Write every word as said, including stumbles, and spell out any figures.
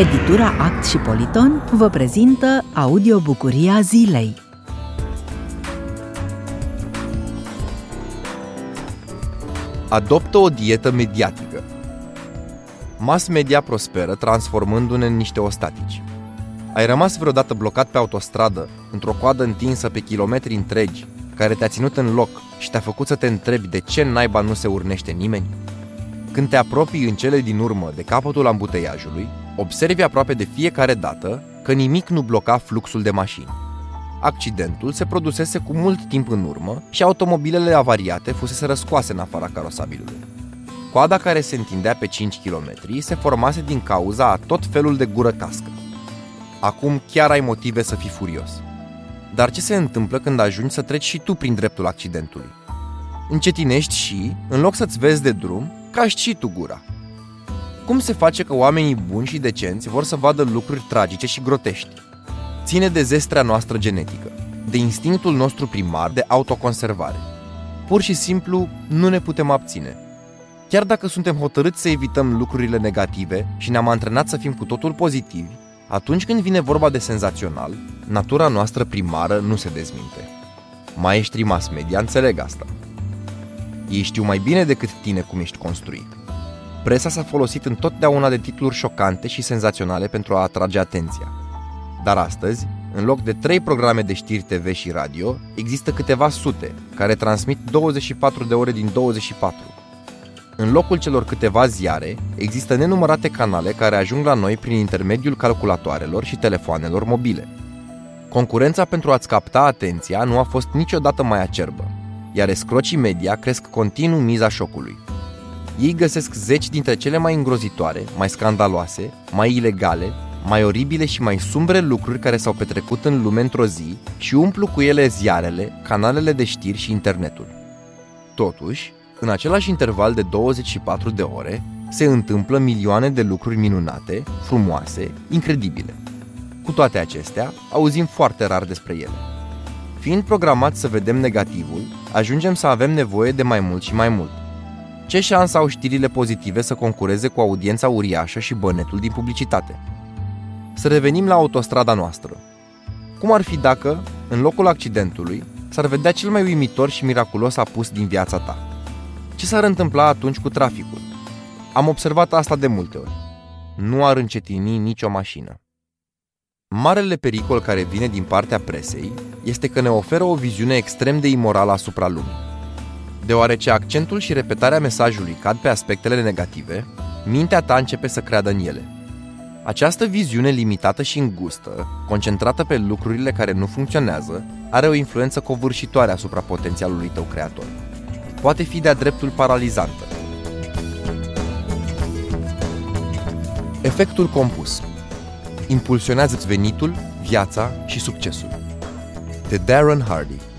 Editura Act și Politon vă prezintă audiobucuria zilei. Adoptă o dietă mediatică. Mass media prosperă transformându-ne în niște ostatici. Ai rămas vreodată blocat pe autostradă, într-o coadă întinsă pe kilometri întregi, care te-a ținut în loc și te-a făcut să te întrebi de ce naiba nu se urnește nimeni? Când te apropii în cele din urmă de capătul ambuteiajului, observi aproape de fiecare dată că nimic nu bloca fluxul de mașini. Accidentul se produsese cu mult timp în urmă și automobilele avariate fusese răscoase în afara carosabilului. Coada care se întindea pe cinci kilometri se formase din cauza a tot felul de gură cască. Acum chiar ai motive să fii furios. Dar ce se întâmplă când ajungi să treci și tu prin dreptul accidentului? Încetinești și, în loc să-ți vezi de drum, caști și tu gura. Cum se face că oamenii buni și decenți vor să vadă lucruri tragice și grotești? Ține de zestrea noastră genetică, de instinctul nostru primar de autoconservare. Pur și simplu nu ne putem abține. Chiar dacă suntem hotărâți să evităm lucrurile negative și ne-am antrenat să fim cu totul pozitivi, atunci când vine vorba de senzațional, natura noastră primară nu se dezminte. Maestrii mass media înțeleg asta. Ei știu mai bine decât tine cum ești construit. Presa s-a folosit întotdeauna de titluri șocante și senzaționale pentru a atrage atenția. Dar astăzi, în loc de trei programe de știri T V și radio, există câteva sute, care transmit douăzeci și patru de ore din douăzeci și patru. În locul celor câteva ziare, există nenumărate canale care ajung la noi prin intermediul calculatoarelor și telefoanelor mobile. Concurența pentru a-ți capta atenția nu a fost niciodată mai acerbă, iar escrocii media cresc continuu miza șocului. Ei găsesc zeci dintre cele mai îngrozitoare, mai scandaloase, mai ilegale, mai oribile și mai sumbre lucruri care s-au petrecut în lume într-o zi și umplu cu ele ziarele, canalele de știri și internetul. Totuși, în același interval de douăzeci și patru de ore, se întâmplă milioane de lucruri minunate, frumoase, incredibile. Cu toate acestea, auzim foarte rar despre ele. Fiind programați să vedem negativul, ajungem să avem nevoie de mai mult și mai mult. Ce șansă au știrile pozitive să concureze cu audiența uriașă și bănetul din publicitate? Să revenim la autostrada noastră. Cum ar fi dacă, în locul accidentului, s-ar vedea cel mai uimitor și miraculos apus din viața ta? Ce s-ar întâmpla atunci cu traficul? Am observat asta de multe ori. Nu ar încetini nicio mașină. Marele pericol care vine din partea presei este că ne oferă o viziune extrem de imorală asupra lumii. Deoarece accentul și repetarea mesajului cad pe aspectele negative, mintea ta începe să creadă în ele. Această viziune limitată și îngustă, concentrată pe lucrurile care nu funcționează, are o influență covârșitoare asupra potențialului tău creator. Poate fi de-a dreptul paralizantă. Efectul compus. Impulsionează-ți venitul, viața și succesul. De Darren Hardy.